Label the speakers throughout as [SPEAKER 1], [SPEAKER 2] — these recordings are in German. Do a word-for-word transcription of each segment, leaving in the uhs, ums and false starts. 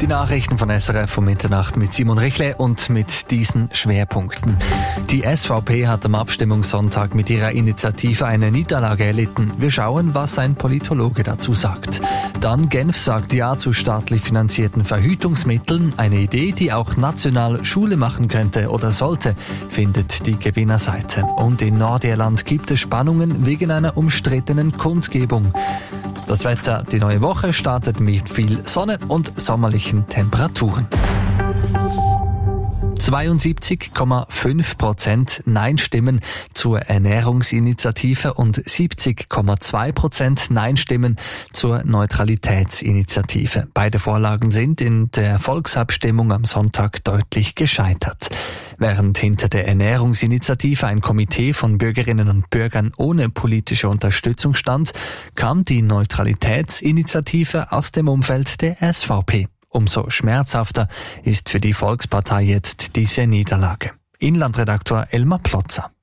[SPEAKER 1] Die Nachrichten von S R F um Mitternacht mit Simon Richle und mit diesen Schwerpunkten. Die S V P hat am Abstimmungssonntag mit ihrer Initiative eine Niederlage erlitten. Wir schauen, was ein Politologe dazu sagt. Dann Genf sagt Ja zu staatlich finanzierten Verhütungsmitteln. Eine Idee, die auch national Schule machen könnte oder sollte, findet die Gewinnerseite. Und in Nordirland gibt es Spannungen wegen einer umstrittenen Kundgebung. Das Wetter, die neue Woche startet mit viel Sonne und sommerlichen Temperaturen. zweiundsiebzig Komma fünf Prozent Nein-Stimmen zur Ernährungsinitiative und siebzig Komma zwei Prozent Nein-Stimmen zur Neutralitätsinitiative. Beide Vorlagen sind in der Volksabstimmung am Sonntag deutlich gescheitert. Während hinter der Ernährungsinitiative ein Komitee von Bürgerinnen und Bürgern ohne politische Unterstützung stand, kam die Neutralitätsinitiative aus dem Umfeld der S V P. Umso schmerzhafter ist für die Volkspartei jetzt diese Niederlage. Inlandredaktor Elmar Plotzer.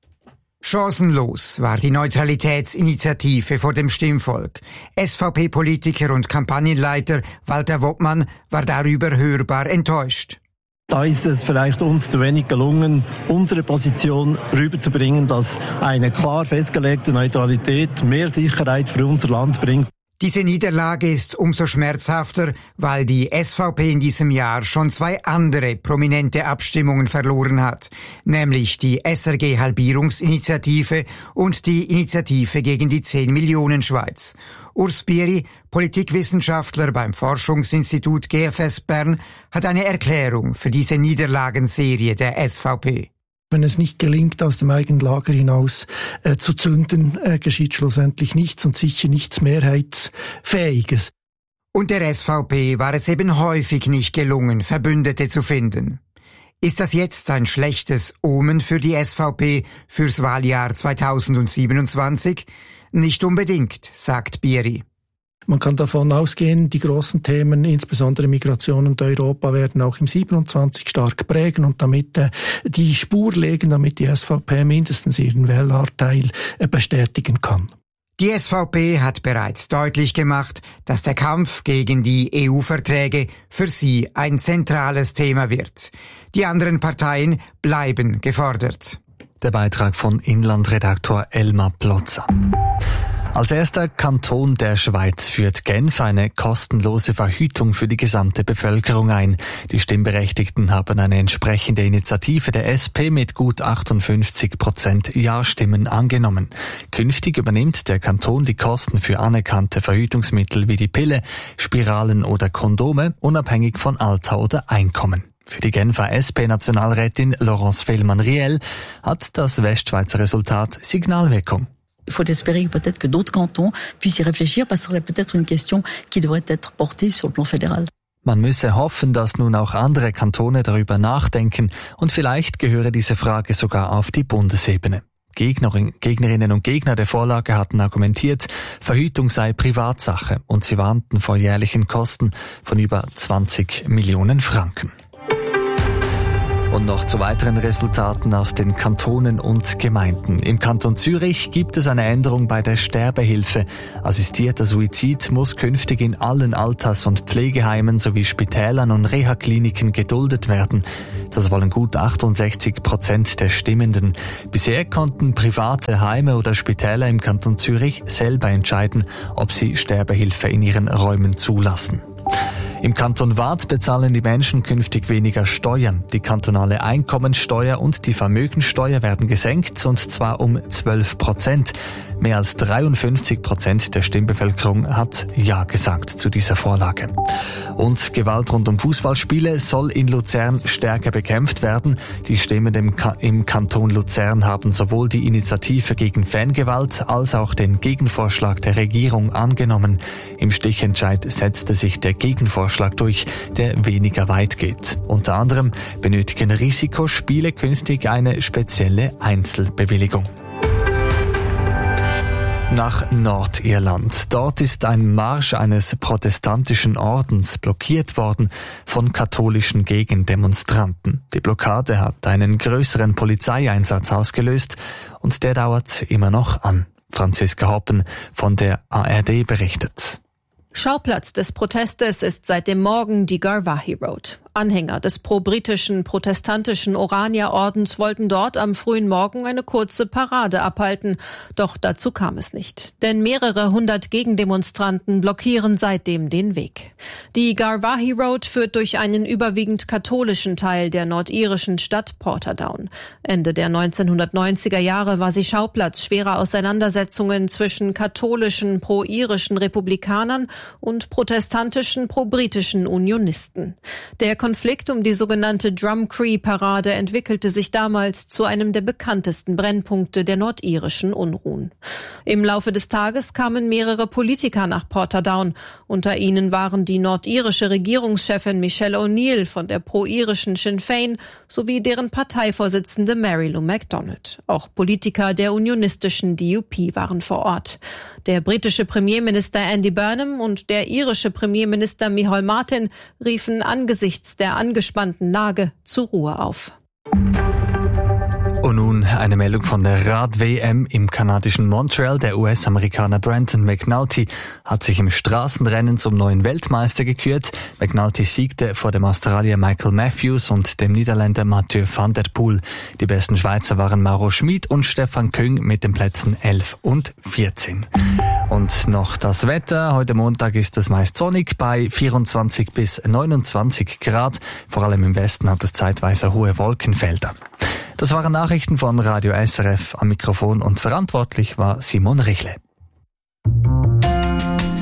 [SPEAKER 2] Chancenlos war die Neutralitätsinitiative vor dem Stimmvolk. S V P-Politiker und Kampagnenleiter Walter Woppmann war darüber hörbar enttäuscht.
[SPEAKER 3] Da ist es vielleicht uns zu wenig gelungen, unsere Position rüberzubringen, dass eine klar festgelegte Neutralität mehr Sicherheit für unser Land bringt.
[SPEAKER 2] Diese Niederlage ist umso schmerzhafter, weil die S V P in diesem Jahr schon zwei andere prominente Abstimmungen verloren hat, nämlich die S R G-Halbierungsinitiative und die Initiative gegen die zehn Millionen Schweiz. Urs Bieri, Politikwissenschaftler beim Forschungsinstitut G F S Bern, hat eine Erklärung für diese Niederlagenserie der S V P.
[SPEAKER 4] Wenn es nicht gelingt, aus dem eigenen Lager hinaus äh, zu zünden, äh, geschieht schlussendlich nichts und sicher nichts Mehrheitsfähiges.
[SPEAKER 2] Und der S V P war es eben häufig nicht gelungen, Verbündete zu finden. Ist das jetzt ein schlechtes Omen für die S V P fürs Wahljahr zweitausendsiebenundzwanzig? Nicht unbedingt, sagt Bieri.
[SPEAKER 4] Man kann davon ausgehen, die großen Themen, insbesondere Migration und Europa, werden auch im siebenundzwanzig stark prägen und damit äh, die Spur legen, damit die S V P mindestens ihren Wählerteil äh, bestätigen kann.
[SPEAKER 2] Die S V P hat bereits deutlich gemacht, dass der Kampf gegen die E U-Verträge für sie ein zentrales Thema wird. Die anderen Parteien bleiben gefordert.
[SPEAKER 1] Der Beitrag von Inlandredaktor Elmar Plotzer. Als erster Kanton der Schweiz führt Genf eine kostenlose Verhütung für die gesamte Bevölkerung ein. Die Stimmberechtigten haben eine entsprechende Initiative der S P mit gut achtundfünfzig Prozent Ja-Stimmen angenommen. Künftig übernimmt der Kanton die Kosten für anerkannte Verhütungsmittel wie die Pille, Spiralen oder Kondome, unabhängig von Alter oder Einkommen. Für die Genfer S P-Nationalrätin Laurence Fehlmann-Riel hat das Westschweizer Resultat Signalwirkung.
[SPEAKER 5] Il faut espérer peut-être que d'autres cantons puissent y réfléchir, parce que c'est peut-être une question qui devrait être portée sur le plan fédéral.
[SPEAKER 1] Man müsse hoffen, dass nun auch andere Kantone darüber nachdenken und vielleicht gehöre diese Frage sogar auf die Bundesebene. Gegnerin, Gegnerinnen und Gegner der Vorlage hatten argumentiert, Verhütung sei Privatsache und sie warnten vor jährlichen Kosten von über zwanzig Millionen Franken. Und noch zu weiteren Resultaten aus den Kantonen und Gemeinden. Im Kanton Zürich gibt es eine Änderung bei der Sterbehilfe. Assistierter Suizid muss künftig in allen Alters- und Pflegeheimen sowie Spitälern und Reha-Kliniken geduldet werden. Das wollen gut achtundsechzig Prozent der Stimmenden. Bisher konnten private Heime oder Spitäler im Kanton Zürich selber entscheiden, ob sie Sterbehilfe in ihren Räumen zulassen. Im Kanton Waadt bezahlen die Menschen künftig weniger Steuern. Die kantonale Einkommensteuer und die Vermögensteuer werden gesenkt, und zwar um zwölf Prozent. Mehr als dreiundfünfzig Prozent der Stimmbevölkerung hat Ja gesagt zu dieser Vorlage. Und Gewalt rund um Fußballspiele soll in Luzern stärker bekämpft werden. Die Stimmen im, Ka- im Kanton Luzern haben sowohl die Initiative gegen Fangewalt als auch den Gegenvorschlag der Regierung angenommen. Im Stichentscheid setzte sich der Gegenvorschlag durch, der weniger weit geht. Unter anderem benötigen Risikospiele künftig eine spezielle Einzelbewilligung. Nach Nordirland. Dort ist ein Marsch eines protestantischen Ordens blockiert worden von katholischen Gegendemonstranten. Die Blockade hat einen größeren Polizeieinsatz ausgelöst und der dauert immer noch an. Franziska Hoppen von der A R D berichtet.
[SPEAKER 6] Schauplatz des Protestes ist seit dem Morgen die Garvahi Road. Anhänger des pro-britischen protestantischen Orania-Ordens wollten dort am frühen Morgen eine kurze Parade abhalten. Doch dazu kam es nicht. Denn mehrere hundert Gegendemonstranten blockieren seitdem den Weg. Die Garvahi Road führt durch einen überwiegend katholischen Teil der nordirischen Stadt Portadown. Ende der neunzehnhundertneunziger Jahre war sie Schauplatz schwerer Auseinandersetzungen zwischen katholischen pro-irischen Republikanern und protestantischen pro-britischen Unionisten. Der Konflikt um die sogenannte Drumcree-Parade entwickelte sich damals zu einem der bekanntesten Brennpunkte der nordirischen Unruhen. Im Laufe des Tages kamen mehrere Politiker nach Portadown. Unter ihnen waren die nordirische Regierungschefin Michelle O'Neill von der pro-irischen Sinn Féin sowie deren Parteivorsitzende Mary Lou MacDonald. Auch Politiker der unionistischen D U P waren vor Ort. Der britische Premierminister Andy Burnham und der irische Premierminister Micheál Martin riefen angesichts der angespannten Lage zur Ruhe auf.
[SPEAKER 1] Und nun eine Meldung von der Rad-W M im kanadischen Montreal. Der U S-Amerikaner Brandon McNulty hat sich im Straßenrennen zum neuen Weltmeister gekürt. McNulty siegte vor dem Australier Michael Matthews und dem Niederländer Mathieu van der Poel. Die besten Schweizer waren Mauro Schmid und Stefan Küng mit den Plätzen elf und vierzehn. Und noch das Wetter. Heute Montag ist es meist sonnig bei vierundzwanzig bis neunundzwanzig Grad. Vor allem im Westen hat es zeitweise hohe Wolkenfelder. Das waren Nachrichten von Radio S R F. Am Mikrofon und verantwortlich war Simon Richle.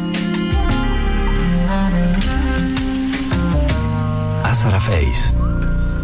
[SPEAKER 7] S R F eins